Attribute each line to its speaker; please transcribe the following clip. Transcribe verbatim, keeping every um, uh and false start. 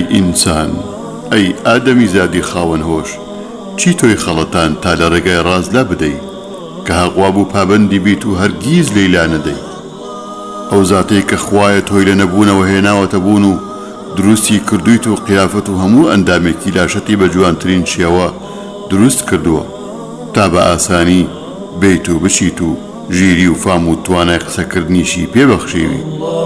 Speaker 1: ئینسان، ئەی ئادەمی زادی خاوەن هۆش، چی تۆی خەڵەتان تا لە ڕێگای ڕازلا بدەی کە هەغوا بوو پابەندی بیت و هەرگیز لەیلا نەدەی. ئەو زاتەی کە خوایە تۆی لە نەبوونەوە هێناوەتە بوون و دروستی کردویت و قیافەت و هەموو ئەندامێکی لاشەتی بە جوانترین شێوە دروست کردووە تا بە ئاسانی بیت و بچیت و ژیری و فام و توانای قسەکردنیشی پێبەخشیوی.